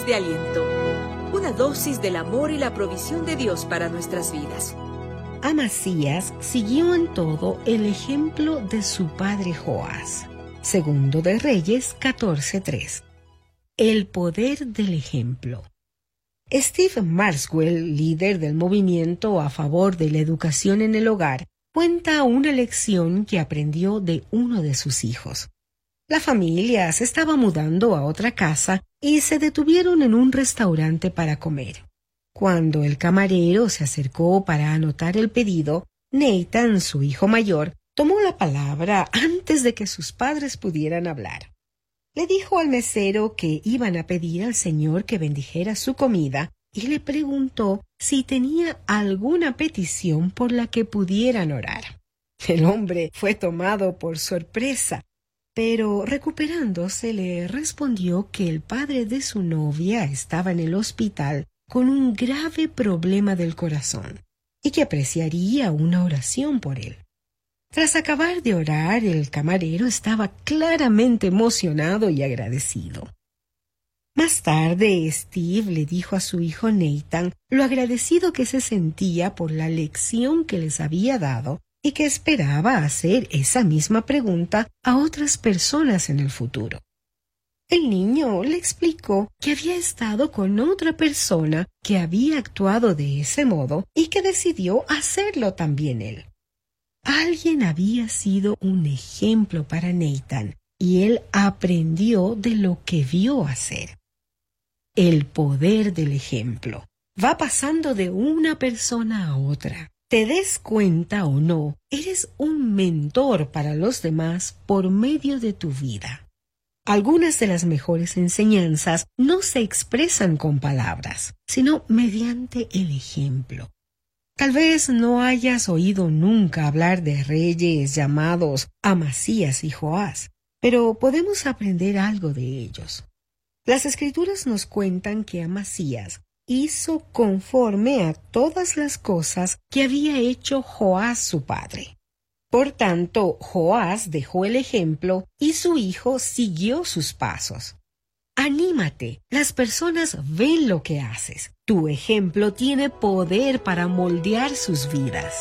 Palabras de aliento. Una dosis del amor y la provisión de Dios para nuestras vidas. Amasías siguió en todo el ejemplo de su padre Joás. Segundo de Reyes 14:3. El poder del ejemplo. Steve Maxwell, líder del movimiento a favor de la educación en el hogar, cuenta una lección que aprendió de uno de sus hijos. La familia se estaba mudando a otra casa y se detuvieron en un restaurante para comer. Cuando el camarero se acercó para anotar el pedido, Nathan, su hijo mayor, tomó la palabra antes de que sus padres pudieran hablar. Le dijo al mesero que iban a pedir al Señor que bendijera su comida y le preguntó si tenía alguna petición por la que pudieran orar. El hombre fue tomado por sorpresa, pero recuperándose le respondió que el padre de su novia estaba en el hospital con un grave problema del corazón y que apreciaría una oración por él. Tras acabar de orar, el camarero estaba claramente emocionado y agradecido. Más tarde, Steve le dijo a su hijo Nathan lo agradecido que se sentía por la lección que les había dado y que esperaba hacer esa misma pregunta a otras personas en el futuro. El niño le explicó que había estado con otra persona que había actuado de ese modo y que decidió hacerlo también él. Alguien había sido un ejemplo para Nathan y él aprendió de lo que vio hacer. El poder del ejemplo va pasando de una persona a otra. Te des cuenta o no, eres un mentor para los demás por medio de tu vida. Algunas de las mejores enseñanzas no se expresan con palabras, sino mediante el ejemplo. Tal vez no hayas oído nunca hablar de reyes llamados Amasías y Joás, pero podemos aprender algo de ellos. Las Escrituras nos cuentan que Amasías hizo conforme a todas las cosas que había hecho Joás su padre. Por tanto, Joás dejó el ejemplo y su hijo siguió sus pasos. Anímate, las personas ven lo que haces. Tu ejemplo tiene poder para moldear sus vidas.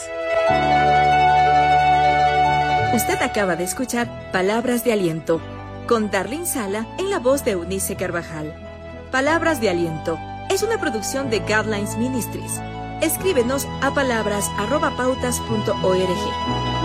Usted acaba de escuchar Palabras de Aliento con Darlene Sala en la voz de Eunice Carvajal. Palabras de Aliento es una producción de Guidelines Ministries. Escríbenos a palabras@pautas.org.